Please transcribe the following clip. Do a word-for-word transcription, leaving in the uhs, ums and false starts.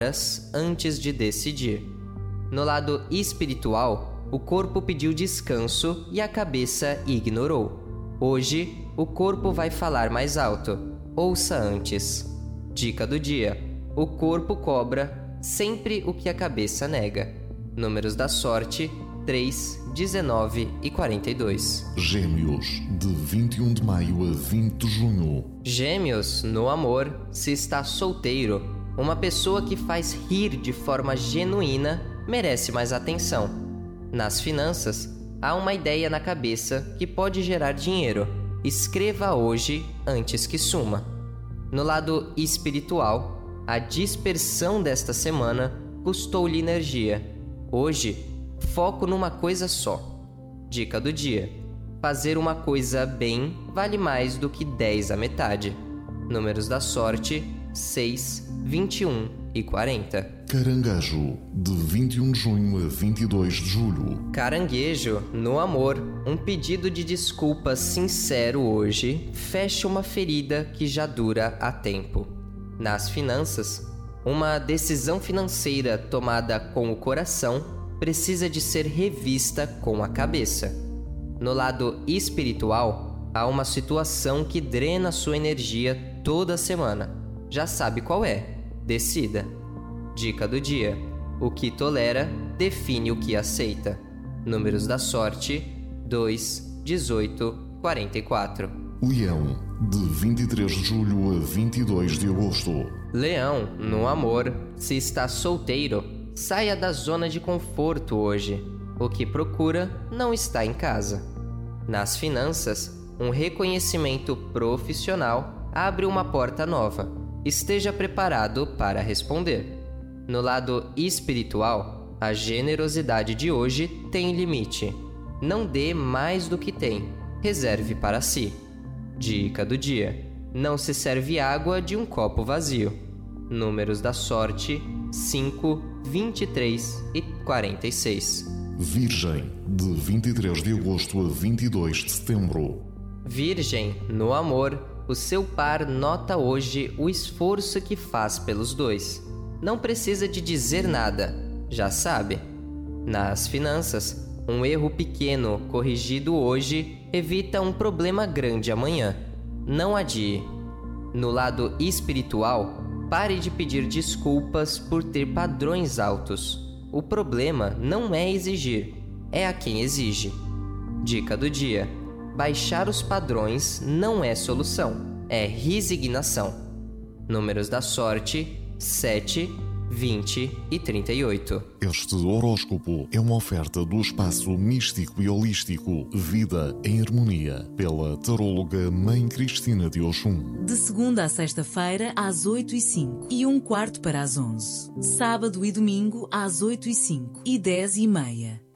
antes de decidir. No lado espiritual, o corpo pediu descanso e a cabeça ignorou. Hoje, o corpo vai falar mais alto. Ouça antes. Dica do dia: o corpo cobra sempre o que a cabeça nega. Números da sorte: três, dezenove e quarenta e dois. Gêmeos, de vinte e um de maio a vinte de junho. Gêmeos, no amor, se está solteiro, uma pessoa que faz rir de forma genuína merece mais atenção. Nas finanças, há uma ideia na cabeça que pode gerar dinheiro. Escreva hoje antes que suma. No lado espiritual, a dispersão desta semana custou-lhe energia. Hoje, foco numa coisa só. Dica do dia: fazer uma coisa bem vale mais do que dez à metade. Números da sorte: seis, vinte e um e quarenta. Caranguejo, de vinte e um de junho a vinte e dois de julho. Caranguejo, no amor, um pedido de desculpas sincero hoje fecha uma ferida que já dura há tempo. Nas finanças, uma decisão financeira tomada com o coração precisa de ser revista com a cabeça. No lado espiritual, há uma situação que drena sua energia toda semana. Já sabe qual é? Decida. Dica do dia: o que tolera define o que aceita. Números da sorte: dois, dezoito, quarenta e quatro. Leão, de vinte e três de julho a vinte e dois de agosto. Leão, no amor, se está solteiro, saia da zona de conforto hoje. O que procura não está em casa. Nas finanças, um reconhecimento profissional abre uma porta nova. Esteja preparado para responder. No lado espiritual, a generosidade de hoje tem limite. Não dê mais do que tem. Reserve para si. Dica do dia: não se serve água de um copo vazio. Números da sorte: cinco, vinte e três e quarenta e seis. Virgem, de vinte e três de agosto a vinte e dois de setembro. Virgem, no amor, o seu par nota hoje o esforço que faz pelos dois. Não precisa de dizer nada, já sabe. Nas finanças, um erro pequeno corrigido hoje evita um problema grande amanhã. Não adie. No lado espiritual, pare de pedir desculpas por ter padrões altos. O problema não é exigir, é a quem exige. Dica do dia: baixar os padrões não é solução, é resignação. Números da sorte: sete, vinte e trinta e oito. Este horóscopo é uma oferta do espaço místico e holístico Vida em Harmonia, pela taróloga Mãe Cristina de Oxum. De segunda a sexta-feira, às oito e cinco e um quarto para as onze. Sábado e domingo, às oito e cinco e dez e meia.